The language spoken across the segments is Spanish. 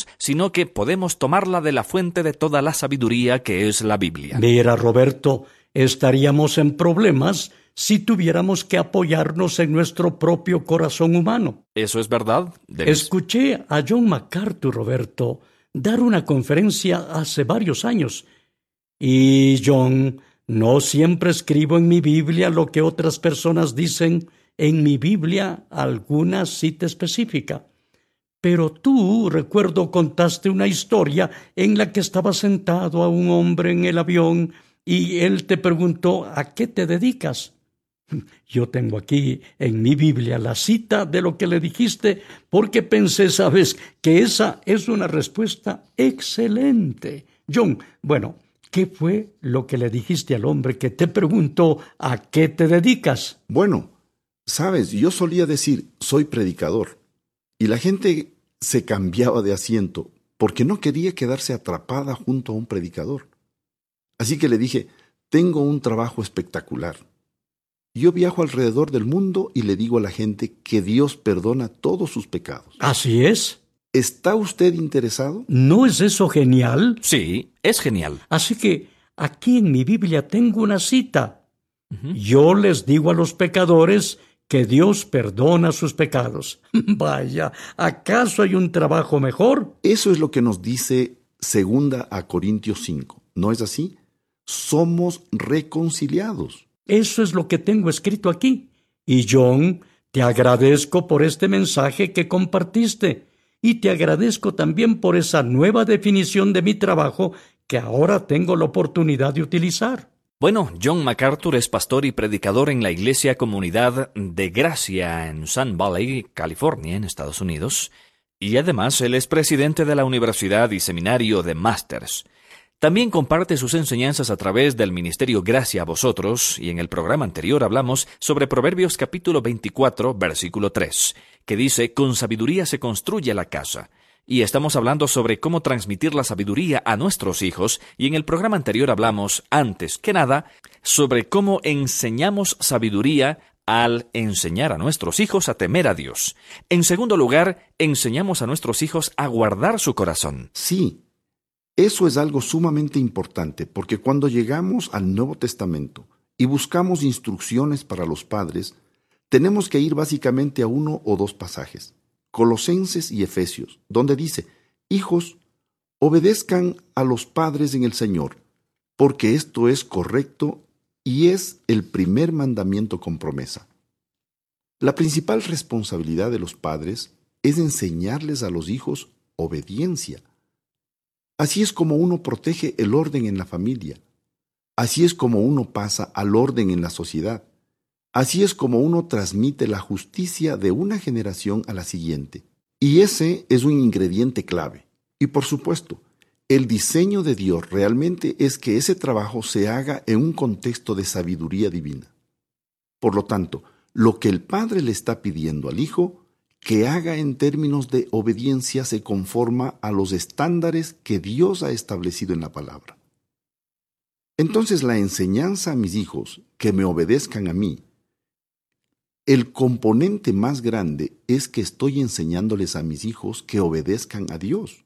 mismos, sino que podemos tomarla de la fuente de toda la sabiduría que es la Biblia. Mira, Roberto, estaríamos en problemas si tuviéramos que apoyarnos en nuestro propio corazón humano. ¿Eso es verdad, Dennis? Escuché a John MacArthur, Roberto, dar una conferencia hace varios años. Y John, no siempre escribo en mi Biblia lo que otras personas dicen en mi Biblia, alguna cita específica. Pero tú, recuerdo, contaste una historia en la que estaba sentado a un hombre en el avión y él te preguntó ¿a qué te dedicas? Yo tengo aquí en mi Biblia la cita de lo que le dijiste porque pensé, sabes, que esa es una respuesta excelente. John, bueno, ¿qué fue lo que le dijiste al hombre que te preguntó ¿a qué te dedicas? Bueno, sabes, yo solía decir, soy predicador, y la gente se cambiaba de asiento porque no quería quedarse atrapada junto a un predicador. Así que le dije, tengo un trabajo espectacular. Yo viajo alrededor del mundo y le digo a la gente que Dios perdona todos sus pecados. ¿Así es? ¿Está usted interesado? ¿No es eso genial? Sí, es genial. Así que aquí en mi Biblia tengo una cita. Yo les digo a los pecadores que Dios perdona sus pecados. Vaya, ¿acaso hay un trabajo mejor? Eso es lo que nos dice 2 Corintios 5. ¿No es así? Somos reconciliados. Eso es lo que tengo escrito aquí. Y John, te agradezco por este mensaje que compartiste. Y te agradezco también por esa nueva definición de mi trabajo que ahora tengo la oportunidad de utilizar. Bueno, John MacArthur es pastor y predicador en la Iglesia Comunidad de Gracia en Sun Valley, California, en Estados Unidos. Y además él es presidente de la Universidad y Seminario de Masters. También comparte sus enseñanzas a través del Ministerio Gracia a Vosotros, y en el programa anterior hablamos sobre Proverbios capítulo 24, versículo 3, que dice, con sabiduría se construye la casa. Y estamos hablando sobre cómo transmitir la sabiduría a nuestros hijos, y en el programa anterior hablamos, antes que nada, sobre cómo enseñamos sabiduría al enseñar a nuestros hijos a temer a Dios. En segundo lugar, enseñamos a nuestros hijos a guardar su corazón. Sí. Eso es algo sumamente importante, porque cuando llegamos al Nuevo Testamento y buscamos instrucciones para los padres, tenemos que ir básicamente a uno o dos pasajes, Colosenses y Efesios, donde dice, hijos, obedezcan a los padres en el Señor, porque esto es correcto y es el primer mandamiento con promesa. La principal responsabilidad de los padres es enseñarles a los hijos obediencia. Así es como uno protege el orden en la familia. Así es como uno pasa al orden en la sociedad. Así es como uno transmite la justicia de una generación a la siguiente. Y ese es un ingrediente clave. Y por supuesto, el diseño de Dios realmente es que ese trabajo se haga en un contexto de sabiduría divina. Por lo tanto, lo que el padre le está pidiendo al hijo que haga en términos de obediencia se conforma a los estándares que Dios ha establecido en la palabra. Entonces la enseñanza a mis hijos que me obedezcan a mí, el componente más grande es que estoy enseñándoles a mis hijos que obedezcan a Dios.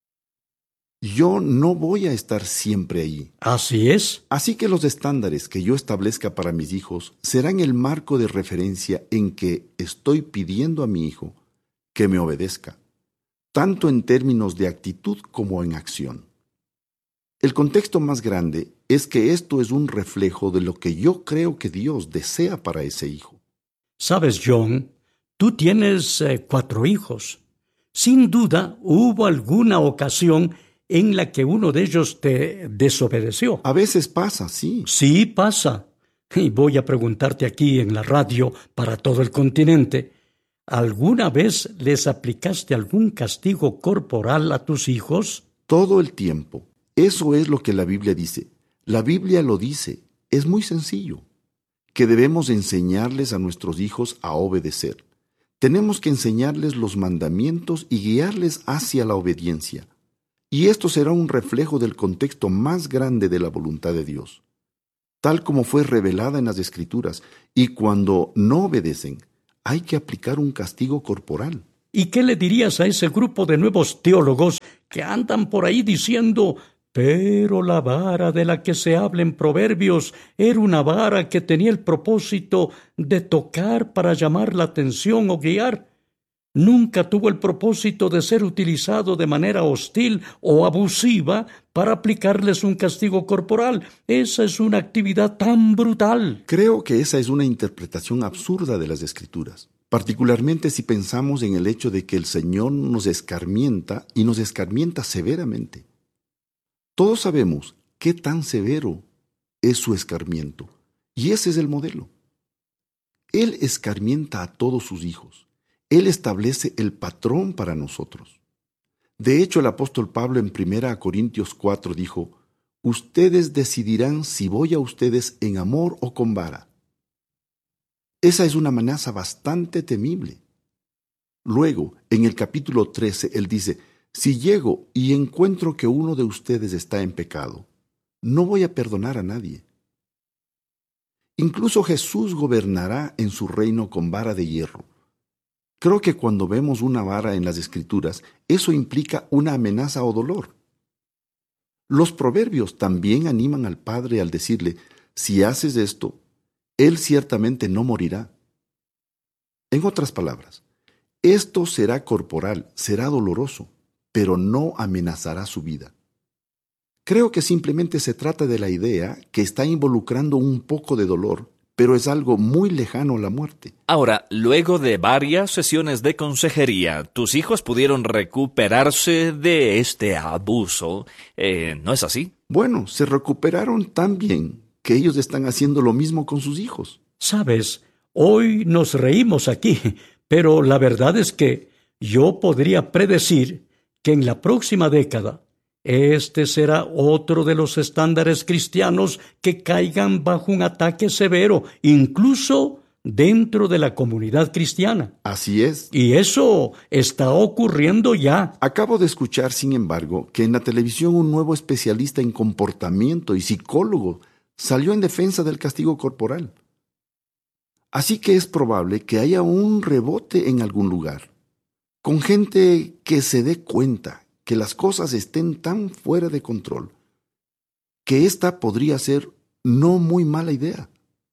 Yo no voy a estar siempre ahí. Así es. Así que los estándares que yo establezca para mis hijos serán el marco de referencia en que estoy pidiendo a mi hijo que me obedezca, tanto en términos de actitud como en acción. El contexto más grande es que esto es un reflejo de lo que yo creo que Dios desea para ese hijo. Sabes, John, tú tienes 4 hijos. Sin duda hubo alguna ocasión en la que uno de ellos te desobedeció. A veces pasa, sí. Sí pasa. Y voy a preguntarte aquí en la radio para todo el continente, ¿alguna vez les aplicaste algún castigo corporal a tus hijos? Todo el tiempo. Eso es lo que la Biblia dice. La Biblia lo dice. Es muy sencillo. Que debemos enseñarles a nuestros hijos a obedecer. Tenemos que enseñarles los mandamientos y guiarles hacia la obediencia. Y esto será un reflejo del contexto más grande de la voluntad de Dios, tal como fue revelada en las Escrituras. Y cuando no obedecen, hay que aplicar un castigo corporal. ¿Y qué le dirías a ese grupo de nuevos teólogos que andan por ahí diciendo: pero la vara de la que se habla en Proverbios era una vara que tenía el propósito de tocar para llamar la atención o guiar? Nunca tuvo el propósito de ser utilizado de manera hostil o abusiva para aplicarles un castigo corporal. Esa es una actividad tan brutal. Creo que esa es una interpretación absurda de las Escrituras, particularmente si pensamos en el hecho de que el Señor nos escarmienta y nos escarmienta severamente. Todos sabemos qué tan severo es su escarmiento, y ese es el modelo. Él escarmienta a todos sus hijos. Él establece el patrón para nosotros. De hecho, el apóstol Pablo en 1 Corintios 4 dijo: ustedes decidirán si voy a ustedes en amor o con vara. Esa es una amenaza bastante temible. Luego, en el capítulo 13, él dice: si llego y encuentro que uno de ustedes está en pecado, no voy a perdonar a nadie. Incluso Jesús gobernará en su reino con vara de hierro. Creo que cuando vemos una vara en las Escrituras, eso implica una amenaza o dolor. Los proverbios también animan al padre al decirle: si haces esto, él ciertamente no morirá. En otras palabras, esto será corporal, será doloroso, pero no amenazará su vida. Creo que simplemente se trata de la idea que está involucrando un poco de dolor, pero es algo muy lejano a la muerte. Ahora, luego de varias sesiones de consejería, tus hijos pudieron recuperarse de este abuso, ¿no es así? Bueno, se recuperaron tan bien que ellos están haciendo lo mismo con sus hijos. Sabes, hoy nos reímos aquí, pero la verdad es que yo podría predecir que en la próxima década este será otro de los estándares cristianos que caigan bajo un ataque severo, incluso dentro de la comunidad cristiana. Así es. Y eso está ocurriendo ya. Acabo de escuchar, sin embargo, que en la televisión un nuevo especialista en comportamiento y psicólogo salió en defensa del castigo corporal. Así que es probable que haya un rebote en algún lugar, con gente que se dé cuenta que las cosas estén tan fuera de control, que esta podría ser no muy mala idea.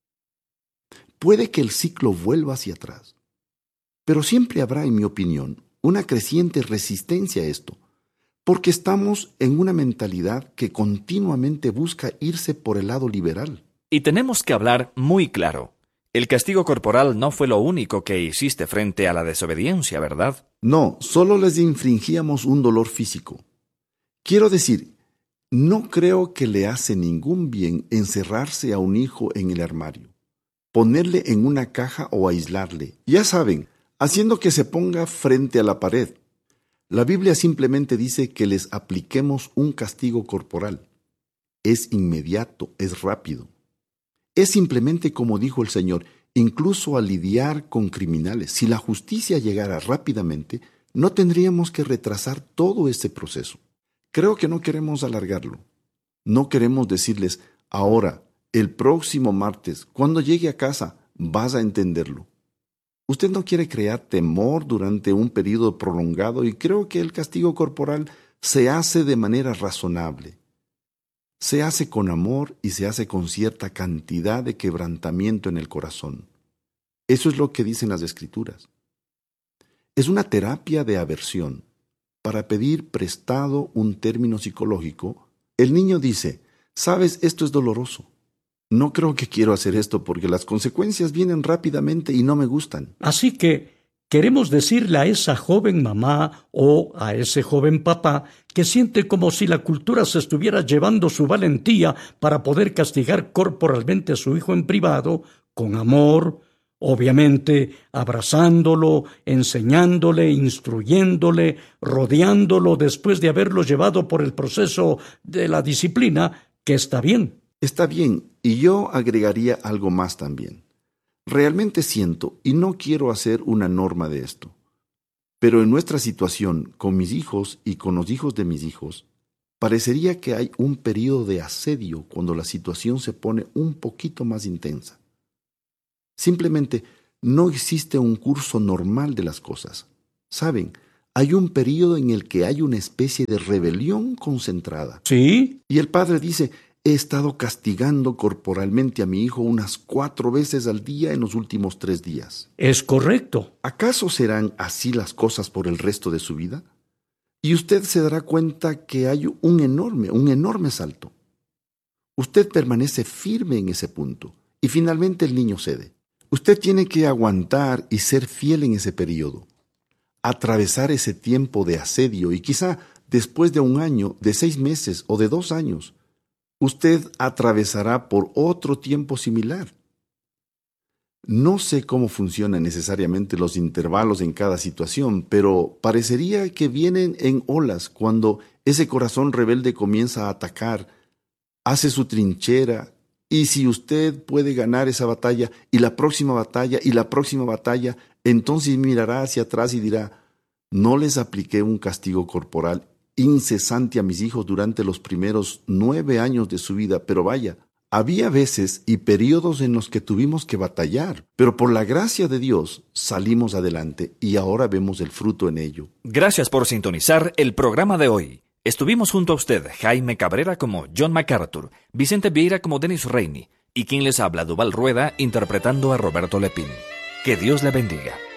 Puede que el ciclo vuelva hacia atrás, pero siempre habrá, en mi opinión, una creciente resistencia a esto, porque estamos en una mentalidad que continuamente busca irse por el lado liberal. Y tenemos que hablar muy claro. El castigo corporal no fue lo único que hiciste frente a la desobediencia, ¿verdad? No, solo les infringíamos un dolor físico. Quiero decir, no creo que le hace ningún bien encerrarse a un hijo en el armario, ponerle en una caja o aislarle. Ya saben, haciendo que se ponga frente a la pared. La Biblia simplemente dice que les apliquemos un castigo corporal. Es inmediato, es rápido. Es simplemente como dijo el Señor, incluso al lidiar con criminales. Si la justicia llegara rápidamente, no tendríamos que retrasar todo ese proceso. Creo que no queremos alargarlo. No queremos decirles: ahora, el próximo martes, cuando llegue a casa, vas a entenderlo. Usted no quiere crear temor durante un periodo prolongado y creo que el castigo corporal se hace de manera razonable. Se hace con amor y se hace con cierta cantidad de quebrantamiento en el corazón. Eso es lo que dicen las Escrituras. Es una terapia de aversión. Para pedir prestado un término psicológico, el niño dice: «Sabes, esto es doloroso. No creo que quiero hacer esto porque las consecuencias vienen rápidamente y no me gustan». Así que queremos decirle a esa joven mamá o a ese joven papá que siente como si la cultura se estuviera llevando su valentía para poder castigar corporalmente a su hijo en privado, con amor, obviamente abrazándolo, enseñándole, instruyéndole, rodeándolo después de haberlo llevado por el proceso de la disciplina, que está bien. Está bien, y yo agregaría algo más también. Realmente siento, y no quiero hacer una norma de esto, pero en nuestra situación, con mis hijos y con los hijos de mis hijos, parecería que hay un periodo de asedio cuando la situación se pone un poquito más intensa. Simplemente no existe un curso normal de las cosas. Saben, hay un periodo en el que hay una especie de rebelión concentrada. ¿Sí? Y el padre dice, he estado castigando corporalmente a mi hijo unas 4 veces al día en los últimos 3 días. Es correcto. ¿Acaso serán así las cosas por el resto de su vida? Y usted se dará cuenta que hay un enorme salto. Usted permanece firme en ese punto y finalmente el niño cede. Usted tiene que aguantar y ser fiel en ese periodo. Atravesar ese tiempo de asedio y quizá después de 1 año, de 6 meses o de 2 años, usted atravesará por otro tiempo similar. No sé cómo funcionan necesariamente los intervalos en cada situación, pero parecería que vienen en olas cuando ese corazón rebelde comienza a atacar, hace su trinchera, y si usted puede ganar esa batalla y la próxima batalla y la próxima batalla, entonces mirará hacia atrás y dirá, no les apliqué un castigo corporal incesante a mis hijos durante los primeros 9 años de su vida, pero vaya, había veces y periodos en los que tuvimos que batallar, pero por la gracia de Dios salimos adelante y ahora vemos el fruto en ello. Gracias por sintonizar el programa de hoy. Estuvimos junto a usted, Jaime Cabrera como John MacArthur, Vicente Vieira como Dennis Rainey y quien les habla, Duval Rueda, interpretando a Roberto Lepín. Que Dios le bendiga.